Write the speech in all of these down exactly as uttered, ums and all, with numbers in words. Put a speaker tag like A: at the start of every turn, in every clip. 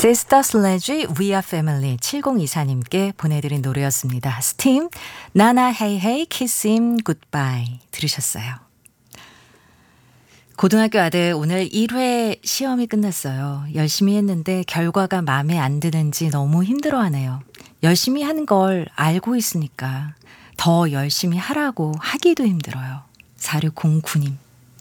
A: 시스터 슬래지 We Are Family 칠공이사님께 보내드린 노래였습니다. 스팀 나나 헤이 헤이 키스 임 굿바이 들으셨어요. 고등학교 아들 오늘 일 회 시험이 끝났어요. 열심히 했는데 결과가 마음에 안 드는지 너무 힘들어하네요. 열심히 한 걸 알고 있으니까 더 열심히 하라고 하기도 힘들어요. 사육공구님.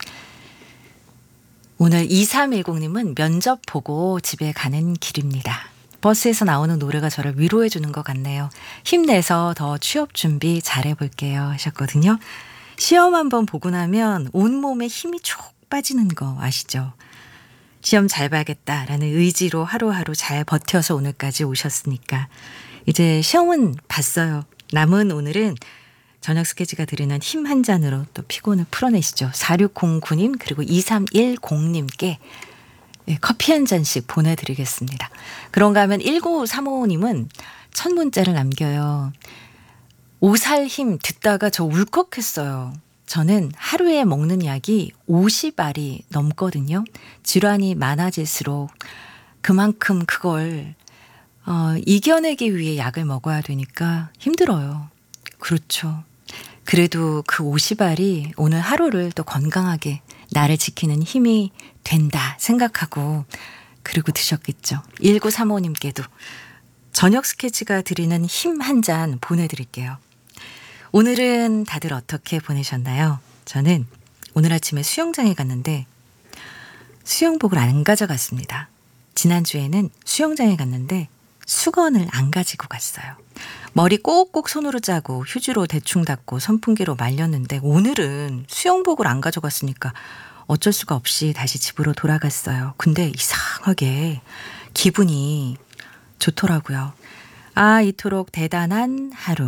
A: 오늘 이삼일공님은 면접 보고 집에 가는 길입니다. 버스에서 나오는 노래가 저를 위로해 주는 것 같네요. 힘내서 더 취업 준비 잘해볼게요 하셨거든요. 시험 한번 보고 나면 온몸에 힘이 쭉 빠지는 거 아시죠? 시험 잘 봐야겠다라는 의지로 하루하루 잘 버텨서 오늘까지 오셨으니까 이제 시험은 봤어요. 남은 오늘은 저녁 스케치가 드리는 힘 한 잔으로 또 피곤을 풀어내시죠. 사육공구님 그리고 이삼일공님께 커피 한 잔씩 보내드리겠습니다. 그런가 하면 일구삼오님은 첫 문자를 남겨요. 오살 힘 듣다가 저 울컥했어요. 저는 하루에 먹는 약이 오십 알이 넘거든요. 질환이 많아질수록 그만큼 그걸 어, 이겨내기 위해 약을 먹어야 되니까 힘들어요. 그렇죠. 그래도 그 오십 알이 오늘 하루를 또 건강하게 나를 지키는 힘이 된다 생각하고 그리고 드셨겠죠. 일구삼오님께도 저녁 스케치가 드리는 힘 한 잔 보내드릴게요. 오늘은 다들 어떻게 보내셨나요? 저는 오늘 아침에 수영장에 갔는데 수영복을 안 가져갔습니다. 지난주에는 수영장에 갔는데 수건을 안 가지고 갔어요. 머리 꼭꼭 손으로 짜고 휴지로 대충 닦고 선풍기로 말렸는데 오늘은 수영복을 안 가져갔으니까 어쩔 수가 없이 다시 집으로 돌아갔어요. 근데 이상하게 기분이 좋더라고요. 아, 이토록 대단한 하루.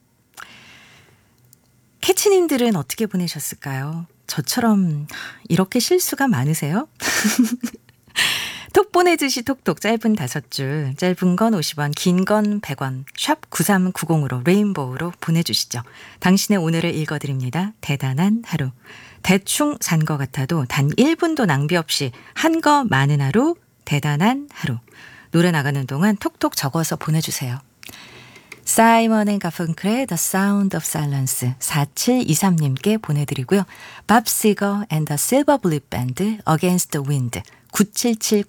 A: 캐치님들은 어떻게 보내셨을까요? 저처럼 이렇게 실수가 많으세요? 톡 보내듯이 톡톡 짧은 다섯 줄, 짧은 건 오십 원, 긴 건 백 원, 샵 구삼구공으로 레인보우로 보내주시죠. 당신의 오늘을 읽어드립니다. 대단한 하루. 대충 산 것 같아도 단 일 분도 낭비 없이 한 거 많은 하루, 대단한 하루. 노래 나가는 동안 톡톡 적어서 보내주세요. 사이먼 앤 가펑클의 The Sound of Silence 사칠이삼님께 보내드리고요. 밥 시거 앤 더 실버 블립 밴드 Against the Wind 구칠칠